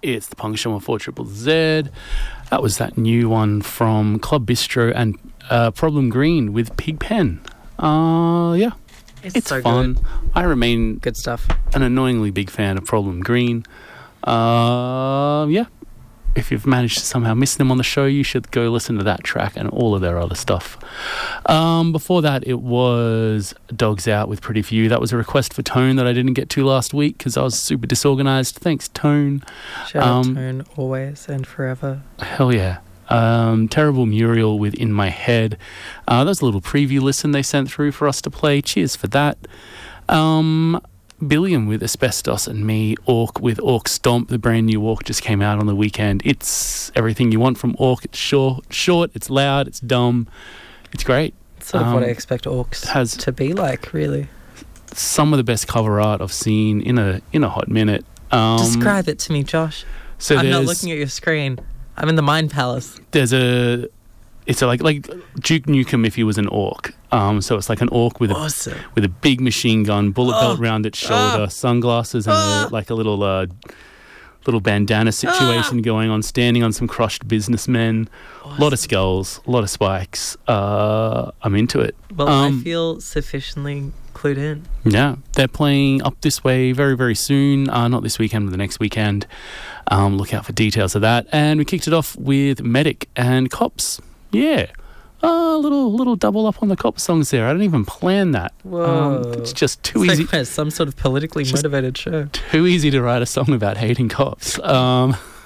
It's the Punk Show on 4ZZZ. That was that new one from Club Bistro and Problem Green with Pigpen. Yeah. It's so fun. good. I remain Good stuff. an annoyingly big fan of Problem Green. Yeah. If you've managed to somehow miss them on the show, you should go listen to that track and all of their other stuff. Before that, it was Dogs Out with Pretty Few. That was a request for Tone that I didn't get to last week because I was super disorganised. Thanks, Tone. Shout out Tone, always and forever. Hell yeah. Terrible Muriel with In My Head. That was a little preview listen they sent through for us to play. Cheers for that. Billiam with Asbestos and Me. Orc with Orc Stomp. The brand new Orc just came out on the weekend. It's everything you want from Orc. It's short, it's loud, it's dumb. It's great. It's sort of what I expect Orcs to be like, really. Some of the best cover art I've seen in a hot minute. Describe it to me, Josh. So I'm not looking at your screen. I'm in the Mind Palace. It's like Duke Nukem if he was an orc. So it's like an orc with a big machine gun, bullet belt round its shoulder, sunglasses, and a little bandana situation going on, standing on some crushed businessmen. A lot of skulls, a lot of spikes. I'm into it. Well, I feel sufficiently clued in. Yeah, they're playing up this way very, very soon. Not this weekend, but the next weekend. Look out for details of that. And we kicked it off with Medic and Cops. Yeah. A little double up on the Cops songs there. I didn't even plan that. Whoa. It's just too easy. Like some sort of politically motivated show. Too easy to write a song about hating cops.